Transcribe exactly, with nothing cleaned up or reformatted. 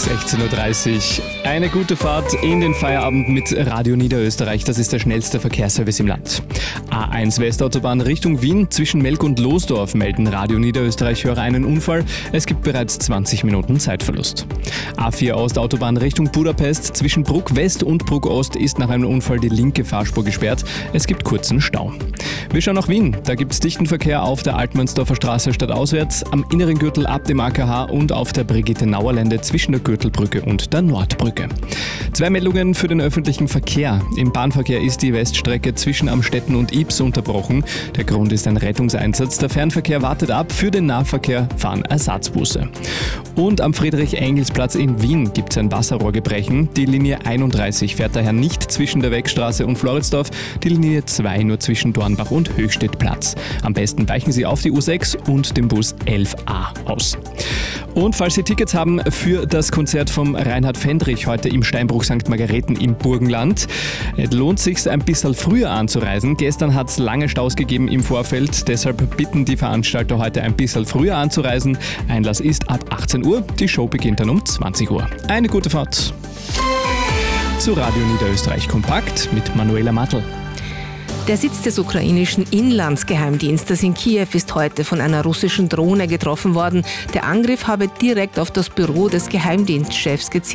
sechzehn Uhr dreißig. Eine gute Fahrt in den Feierabend mit Radio Niederösterreich. Das ist der schnellste Verkehrsservice im Land. A eins Westautobahn Richtung Wien. Zwischen Melk und Losdorf melden Radio Niederösterreich-Hörer einen Unfall. Es gibt bereits zwanzig Minuten Zeitverlust. A vier Ostautobahn Richtung Budapest. Zwischen Bruck West und Bruck Ost ist nach einem Unfall die linke Fahrspur gesperrt. Es gibt kurzen Stau. Wir schauen nach Wien. Da gibt es dichten Verkehr auf der Altmannsdorfer Straße stadtauswärts, am inneren Gürtel ab dem A K H und auf der Brigitte-Nauer-Lände zwischen der Gürtelbrücke und der Nordbrücke. Zwei Meldungen für den öffentlichen Verkehr. Im Bahnverkehr ist die Weststrecke zwischen Amstetten und Ibs unterbrochen. Der Grund ist ein Rettungseinsatz. Der Fernverkehr wartet ab. Für den Nahverkehr fahren Ersatzbusse. Und am Friedrich-Engels-Platz in Wien gibt es ein Wasserrohrgebrechen. Die Linie einunddreißig fährt daher nicht zwischen der Wegstraße und Floridsdorf, die Linie zwei nur zwischen Dornbach und Höchstedtplatz. Am besten weichen Sie auf die U sechs und den Bus elf a aus. Und falls Sie Tickets haben für das Konzert vom Reinhard Fendrich heute im Steinbruch Sankt Margareten im Burgenland, lohnt es sich ein bisschen früher anzureisen. Gestern hat es lange Staus gegeben im Vorfeld, deshalb bitten die Veranstalter heute ein bisschen früher anzureisen. Einlass ist ab achtzehn Uhr, die Show beginnt dann um zwanzig Uhr. Eine gute Fahrt. Zu Radio Niederösterreich Kompakt mit Manuela Matl. Der Sitz des ukrainischen Inlandsgeheimdienstes in Kiew ist heute von einer russischen Drohne getroffen worden. Der Angriff habe direkt auf das Büro des Geheimdienstchefs gezielt.